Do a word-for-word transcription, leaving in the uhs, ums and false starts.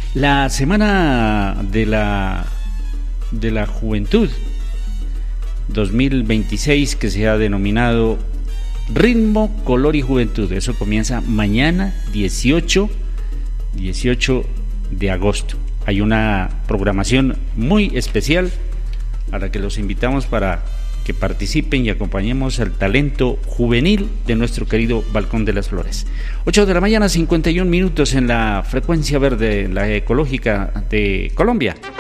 La semana de la de la juventud dos mil veintiséis, que se ha denominado Ritmo, Color y Juventud. Eso comienza mañana dieciocho de agosto. Hay una programación muy especial a la que los invitamos para que participen y acompañemos al talento juvenil de nuestro querido Balcón de las Flores. ocho de la mañana, cincuenta y un minutos en la frecuencia verde, la ecológica de Colombia.